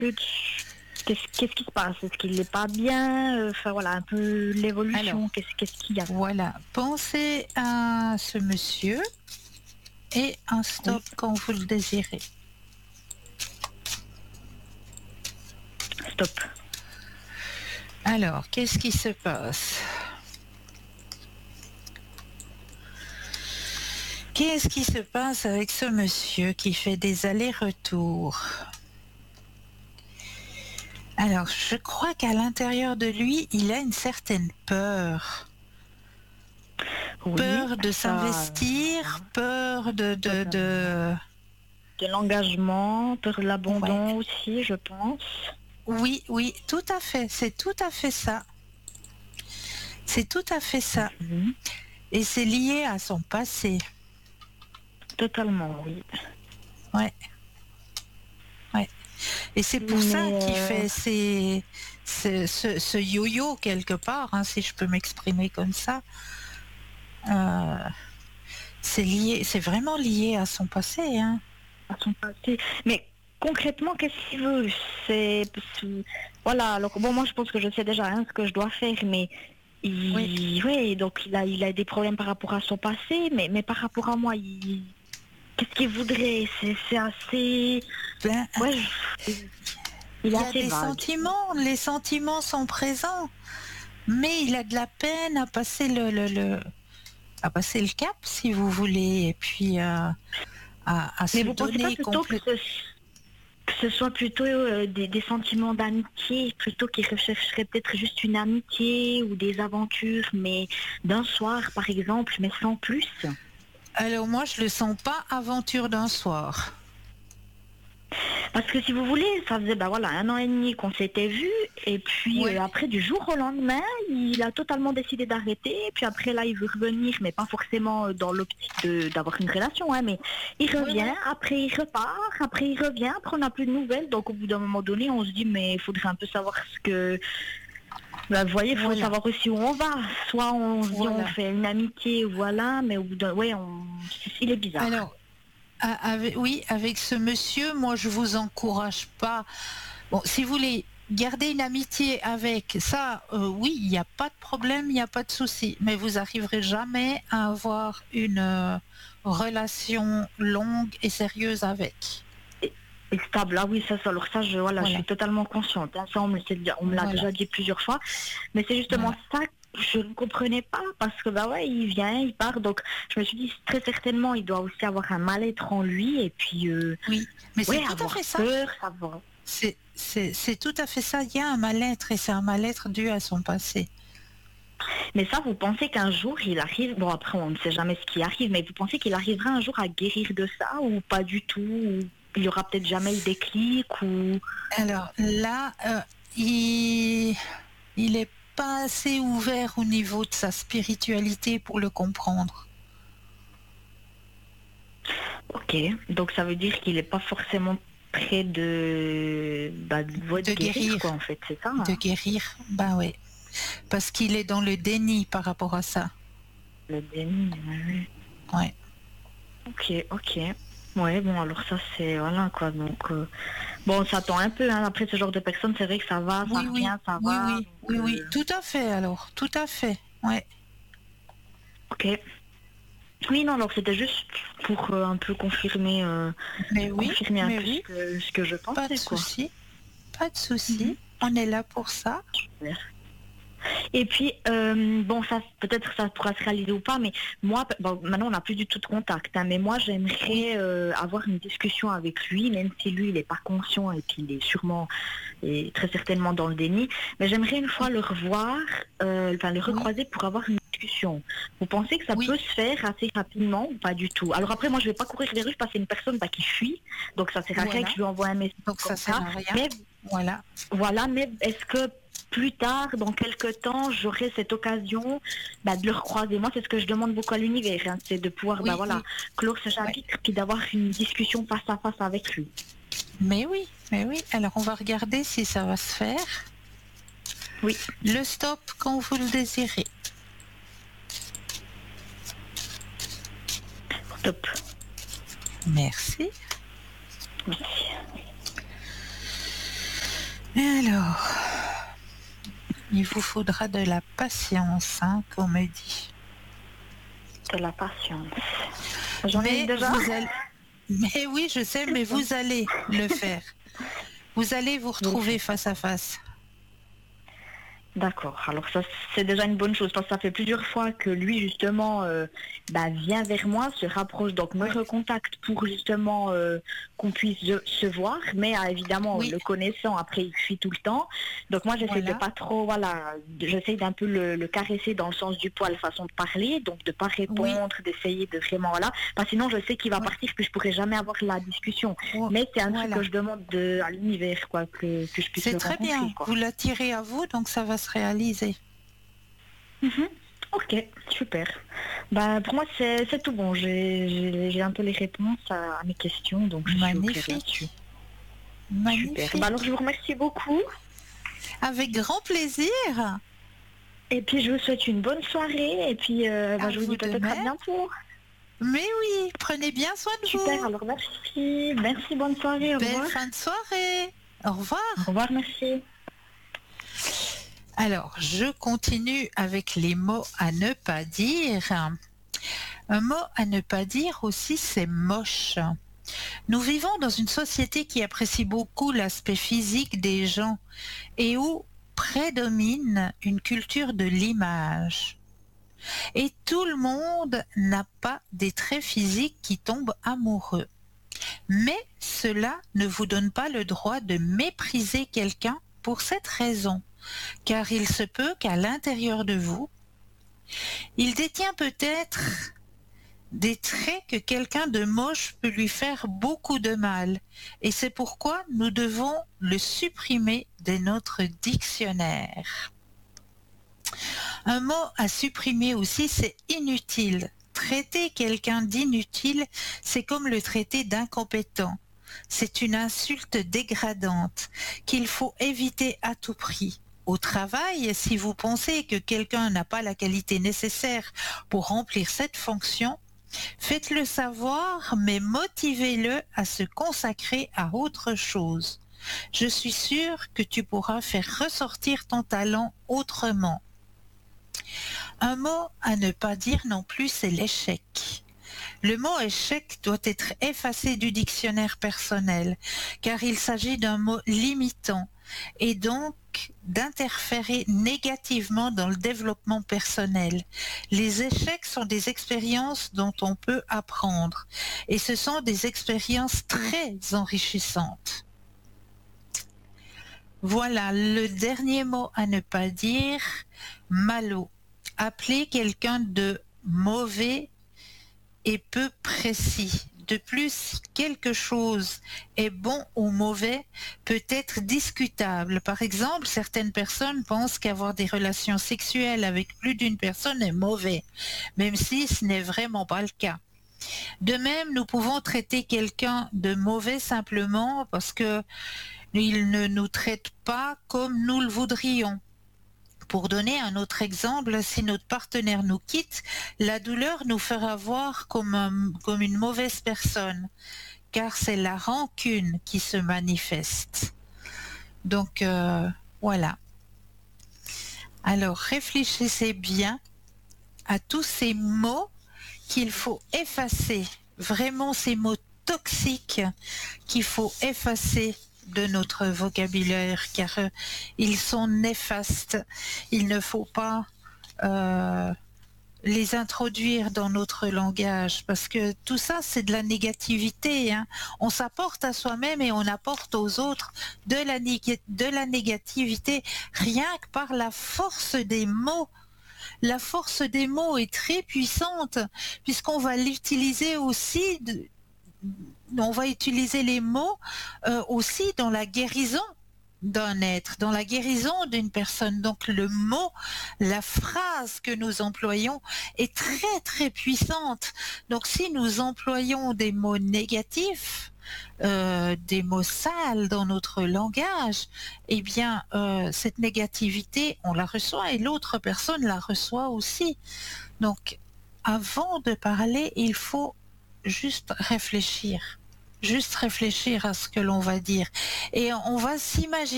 peu qu'est-ce qui se passe? Est-ce qu'il n'est pas bien? Enfin voilà, un peu l'évolution. Alors, Qu'est-ce qu'il y a? voilà, pensez à ce monsieur et un Oui, stop quand vous le désirez. stop. Alors, qu'est-ce qui se passe? Qu'est-ce qui se passe avec ce monsieur qui fait des allers-retours? Alors, je crois qu'à l'intérieur de lui, il a une certaine peur. Oui, Peur de ça, s'investir, voilà, peur totalement. De l'engagement, peur de Ouais. l'abandon aussi, je pense. Oui, oui, tout à fait. C'est tout à fait ça. C'est tout à fait ça. Mhm. Et c'est lié à son passé. Totalement, oui. Ouais, ouais. Et c'est pour ça Mais qu'il fait ce yo-yo quelque part, hein, si je peux m'exprimer comme ça. Euh, c'est lié, c'est vraiment lié à son passé, hein. à son passé. Mais concrètement, qu'est-ce qu'il veut? C'est voilà. Alors bon, moi je pense que je sais déjà ce que je dois faire, mais Oui. ouais, donc il a des problèmes par rapport à son passé, mais par rapport à moi, qu'est-ce qu'il voudrait? C'est assez, Ben, ouais, il est il y a assez des vague. sentiments, les sentiments sont présents, mais il a de la peine à passer à passer le cap, si vous voulez, et puis à Mais se vous pensez pas donner plutôt que complètement. ce soit plutôt des sentiments d'amitié, plutôt qu'il rechercherait peut-être juste une amitié ou des aventures, mais d'un soir par exemple, mais sans plus? Alors moi, je le sens pas aventure d'un soir. Parce que si vous voulez, ça faisait ben voilà, 1 an et demi qu'on s'était vus, et puis Ouais. après du jour au lendemain, il a totalement décidé d'arrêter, et puis après là il veut revenir, mais pas forcément dans l'optique d'avoir une relation, hein, mais il Oui, revient, oui. après il repart, après il revient, après on n'a plus de nouvelles, donc au bout d'un moment donné on se dit mais il faudrait un peu savoir ce que... Ben, vous voyez, il faut Voilà, savoir aussi où on va. Soit on se dit on voilà. fait une amitié, voilà, mais au bout d'un... Ouais, il est bizarre. Alors, oui, avec ce monsieur, moi, je vous encourage pas. Bon, si vous voulez garder une amitié avec ça, oui, il n'y a pas de problème, il n'y a pas de souci. Mais vous arriverez jamais à avoir une relation longue et sérieuse avec. Et, et stable, ah oui, alors ça, voilà, je suis Voilà, totalement consciente, hein. Ça, on me l'a voilà, déjà dit plusieurs fois. Mais c'est justement voilà. ça que je ne comprenais pas, parce que bah ouais, il vient, il part, donc je me suis dit très certainement, il doit aussi avoir un mal-être en lui, et puis Oui, mais c'est ouais, tout à avoir fait ça. peur, savoir. C'est tout à fait ça. Il y a un mal-être et c'est un mal-être dû à son passé. Mais ça, vous pensez qu'un jour il arrive, bon après on ne sait jamais ce qui arrive, mais vous pensez qu'il arrivera un jour à guérir de ça ou pas du tout, ou il y aura peut-être jamais le déclic, ou... Alors là, il est pas assez ouvert au niveau de sa spiritualité pour le comprendre. Ok, donc ça veut dire qu'il n'est pas forcément près de De guérir, guérir, quoi, en fait, c'est ça, de hein. guérir, bah ouais. Parce qu'il est dans le déni par rapport à ça. Le déni, ouais. Ouais. Ok, ok. Ouais, bon, alors ça, c'est... Voilà, quoi, donc... bon, ça tend un peu, hein. Après, ce genre de personnes, c'est vrai que ça va, ça Oui, oui, revient, ça oui, va, oui, donc... oui, oui. Tout à fait alors, tout à fait. Ouais. ok. Oui, non, alors c'était juste pour un peu confirmer, confirmer un Mais peu oui, ce que je pas de pensais, quoi. souci, pas de souci. Mhm. On est là pour ça. Super. Et puis, bon, ça, peut-être ça pourra se réaliser ou pas, mais moi, bon, maintenant, on n'a plus du tout de contact, hein, mais moi, Oui, j'aimerais avoir une discussion avec lui, même si lui, il n'est pas conscient et qu'il est sûrement et très certainement dans le déni, mais j'aimerais une fois oui, le revoir, enfin, le oui, recroiser pour avoir une discussion. Vous pensez que ça oui. peut se faire assez rapidement ou pas du tout? Alors après, moi, je vais pas courir les rues parce que c'est une personne qui fuit, donc ça sert à rien que Voilà. je lui envoie un message Donc ça comme sert ça, à rien. mais Voilà. voilà, mais est-ce que plus tard, dans quelques temps, j'aurai cette occasion de le recroiser? Moi, c'est ce que je demande beaucoup à l'univers, hein, c'est de pouvoir Oui, voilà, oui. clore ce Ouais. chapitre puis d'avoir une discussion face à face avec lui. Mais oui, mais oui. Alors on va regarder si ça va se faire. Oui, Le stop quand vous le désirez. top. Merci. Merci. Et alors, il vous faudra de la patience, hein, qu'on me dit. De la patience. J'en ai Mais déjà. vous allez... Mais oui, je sais, mais vous allez le faire. Vous allez vous Je vais le retrouver faire. face à face. D'accord. Alors ça, c'est déjà une bonne chose parce que ça fait plusieurs fois que lui, justement, vient vers moi, se rapproche, donc me Oui, recontacte pour justement qu'on puisse se voir. Mais évidemment, oui, le connaissant, après, il fuit tout le temps. Donc moi, j'essaie de voilà. pas trop, voilà, j'essaie d'un peu le caresser dans le sens du poil, façon de parler, donc de pas Oui, répondre, d'essayer de vraiment, voilà. Parce que sinon, je sais qu'il va oui, partir, que je pourrai jamais avoir la discussion. vo- Mais c'est un truc que voilà. je demande à l'univers, quoi, que je puisse C'est le très rencontrer, bien. quoi. Vous l'attirez à vous, donc ça va se réaliser. Mhm. Ok, super. Pour moi, c'est tout bon. J'ai un peu les réponses à mes questions, donc je suis au clair là-dessus. Magnifique. Super. Alors, je Magnifique. vous remercie beaucoup. Avec grand plaisir. Et puis, je vous souhaite une bonne soirée. Et puis, À je vous vous dis de peut-être à même. bientôt. Mais oui, prenez bien soin de Super. vous. Alors, merci. Merci, bonne soirée. Au Belle revoir. fin de soirée. Au Au revoir. revoir, merci. Alors, je continue avec les mots à ne pas dire. Un mot à ne pas dire aussi, c'est moche. Nous vivons dans une société qui apprécie beaucoup l'aspect physique des gens et où prédomine une culture de l'image. Et tout le monde n'a pas des traits physiques qui tombent amoureux. Mais cela ne vous donne pas le droit de mépriser quelqu'un pour cette raison, car il se peut qu'à l'intérieur de vous, il détient peut-être des traits que quelqu'un de moche peut lui faire beaucoup de mal. Et c'est pourquoi nous devons le supprimer de notre dictionnaire. Un mot à supprimer aussi, c'est inutile. Traiter quelqu'un d'inutile, c'est comme le traiter d'incompétent. C'est une insulte dégradante qu'il faut éviter à tout prix. Au travail, si vous pensez que quelqu'un n'a pas la qualité nécessaire pour remplir cette fonction, faites-le savoir, mais motivez-le à se consacrer à autre chose. Je suis sûre que tu pourras faire ressortir ton talent autrement. Un mot à ne pas dire non plus, c'est l'échec. Le mot échec doit être effacé du dictionnaire personnel, car il s'agit d'un mot limitant et donc d'interférer négativement dans le développement personnel. Les échecs sont des expériences dont on peut apprendre et ce sont des expériences très enrichissantes. Voilà le dernier mot à ne pas dire, malaud. Appeler quelqu'un de mauvais et peu précis. De plus, quelque chose est bon ou mauvais peut être discutable. Par exemple, certaines personnes pensent qu'avoir des relations sexuelles avec plus d'une personne est mauvais, même si ce n'est vraiment pas le cas. De même, nous pouvons traiter quelqu'un de mauvais simplement parce que il ne nous traite pas comme nous le voudrions. Pour donner un autre exemple, si notre partenaire nous quitte, la douleur nous fera voir comme une mauvaise personne, car c'est la rancune qui se manifeste. Donc voilà. Alors réfléchissez bien à tous ces mots qu'il faut effacer, vraiment ces mots toxiques qu'il faut effacer de notre vocabulaire, car ils sont néfastes. Il ne faut pas les introduire dans notre langage, parce que tout ça, c'est de la négativité, hein. On s'apporte à soi-même et on apporte aux autres de la négativité, rien que par la force des mots. La force des mots est très puissante, puisqu'on va l'utiliser aussi, on va utiliser les mots aussi dans la guérison d'un être, dans la guérison d'une personne. Donc le mot, la phrase que nous employons est très très puissante. Donc si nous employons des mots négatifs, des mots sales dans notre langage, eh bien cette négativité, on la reçoit et l'autre personne la reçoit aussi. Donc avant de parler, il faut juste réfléchir à ce que l'on va dire. Et on va s'imaginer